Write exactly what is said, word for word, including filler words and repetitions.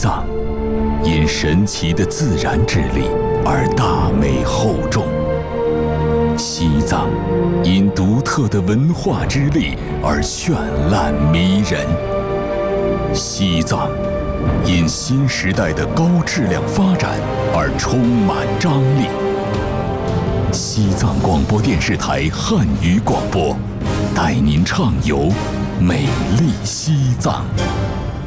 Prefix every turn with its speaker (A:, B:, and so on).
A: 藏因神奇的自然之力而大美厚重，西藏因独特的文化之力而绚烂迷人，西藏因新时代的高质量发展而充满张力。西藏广播电视台汉语广播，带您畅游美丽西藏。